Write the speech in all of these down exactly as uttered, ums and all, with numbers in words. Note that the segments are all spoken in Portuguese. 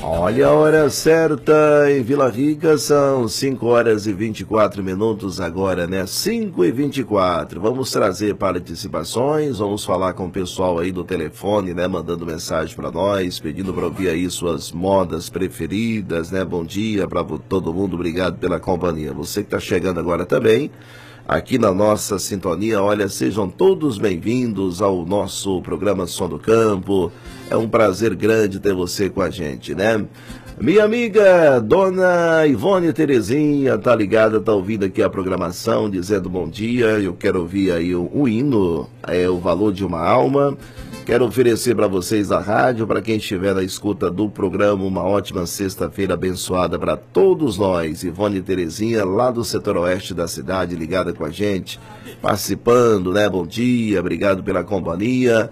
Olha a hora certa em Vila Rica, são cinco horas e vinte e quatro minutos agora, né? cinco e vinte e quatro. Vamos trazer participações, vamos falar com o pessoal aí do telefone, né? Mandando mensagem para nós, pedindo para ouvir aí suas modas preferidas, né? Bom dia para todo mundo, obrigado pela companhia. Você que está chegando agora também, aqui na nossa sintonia, olha, sejam todos bem-vindos ao nosso programa Som do Campo. É um prazer grande ter você com a gente, né? Minha amiga Dona Ivone Terezinha tá ligada, tá ouvindo aqui a programação, dizendo bom dia. Eu quero ouvir aí o, o hino, é o valor de uma alma. Quero oferecer para vocês a rádio, para quem estiver na escuta do programa, uma ótima sexta-feira abençoada para todos nós. Ivone Terezinha, lá do setor oeste da cidade, ligada com a gente, participando, né? Bom dia, obrigado pela companhia.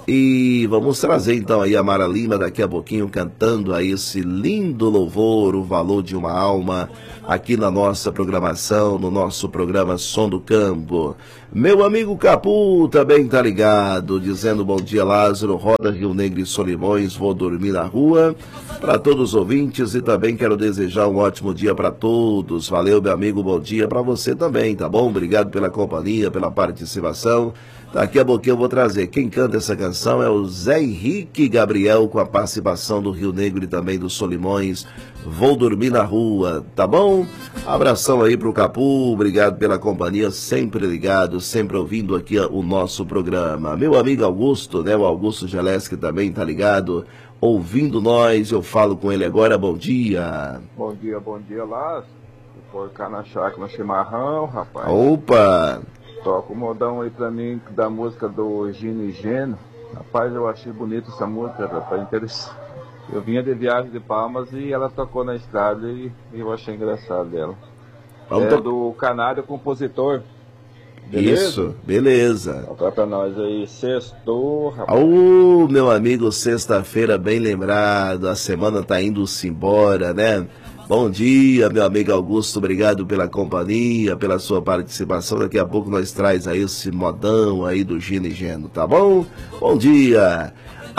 E vamos trazer então aí a Mara Lima daqui a pouquinho cantando aí esse lindo louvor, o valor de uma alma, aqui na nossa programação, no nosso programa Som do Campo. Meu amigo Capu também tá ligado, dizendo bom dia Lázaro, roda Rio Negro e Solimões, vou dormir na rua. Para todos os ouvintes e também quero desejar um ótimo dia para todos. Valeu, meu amigo, bom dia para você também, tá bom? Obrigado pela companhia, pela participação. Daqui a pouquinho eu vou trazer. Quem canta essa canção é o Zé Henrique Gabriel, com a participação do Rio Negro e também do Solimões. Vou dormir na rua, tá bom? Abração aí pro Capu, obrigado pela companhia, sempre ligado, sempre ouvindo aqui o nosso programa. Meu amigo Augusto, né? O Augusto Geleski também tá ligado, ouvindo nós. Eu falo com ele agora, bom dia. Bom dia, bom dia, Lázaro. Por cá na chácara, no chimarrão, rapaz. Opa! Toca um modão aí pra mim da música do Gino e Geno. Rapaz, eu achei bonita essa música, rapaz, interessante. Eu vinha de viagem de Palmas e ela tocou na estrada e eu achei engraçado ela. Vamos é to... do Canário Compositor. Beleza? Isso, beleza. Toca pra nós aí, sextou, rapaz. Ô, meu amigo, sexta-feira bem lembrado, a semana tá indo-se embora, né? Bom dia, meu amigo Augusto, obrigado pela companhia, pela sua participação. Daqui a pouco nós traz aí esse modão aí do Gino e Geno, tá bom? Bom dia.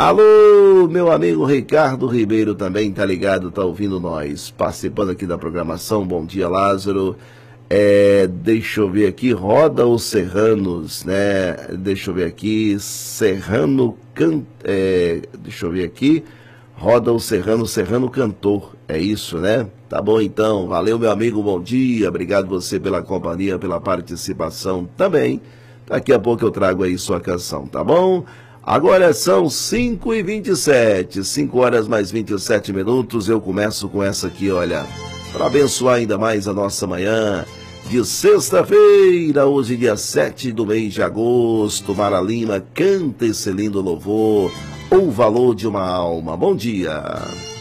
Alô, meu amigo Ricardo Ribeiro também tá ligado, tá ouvindo nós, participando aqui da programação. Bom dia, Lázaro. É, deixa eu ver aqui, roda os Serranos, né? Deixa eu ver aqui, Serrano, can, é, deixa eu ver aqui, roda o Serrano, Serrano Cantor, é isso, né? Tá bom então, valeu meu amigo, bom dia, obrigado você pela companhia, pela participação também. Daqui a pouco eu trago aí sua canção, tá bom? Agora são cinco e vinte e sete, cinco horas mais vinte e sete minutos, eu começo com essa aqui, olha, para abençoar ainda mais a nossa manhã de sexta-feira, hoje dia sete do mês de agosto. Mara Lima canta esse lindo louvor, o valor de uma alma. Bom dia.